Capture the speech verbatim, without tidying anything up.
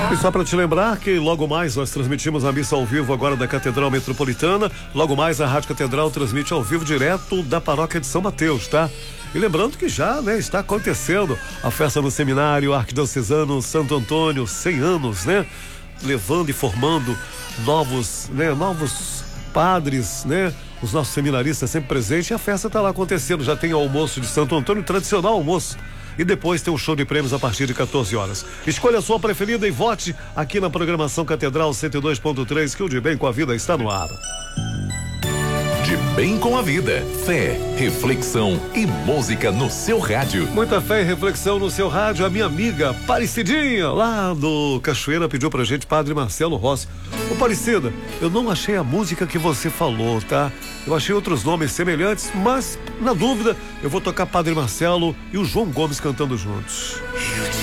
E só para te lembrar que logo mais nós transmitimos a missa ao vivo agora da Catedral Metropolitana. Logo mais a Rádio Catedral transmite ao vivo direto da Paróquia de São Mateus, tá? E lembrando que já, né, está acontecendo a festa no Seminário Arquidiocesano Santo Antônio, cem anos, né? Levando e formando novos, né, novos padres, né? Os nossos seminaristas sempre presentes, e a festa está lá acontecendo. Já tem o almoço de Santo Antônio, tradicional almoço. E depois tem um show de prêmios a partir de quatorze horas. Escolha a sua preferida e vote aqui na programação Catedral cento e dois ponto três, que o De Bem com a Vida está no ar. De Bem com a Vida, fé, reflexão e música no seu rádio. Muita fé e reflexão no seu rádio. A minha amiga Parecidinha, lá do Cachoeira, pediu pra gente Padre Marcelo Rossi. Ô Parecida, eu não achei a música que você falou, tá? Eu achei outros nomes semelhantes, mas na dúvida eu vou tocar Padre Marcelo e o João Gomes cantando juntos.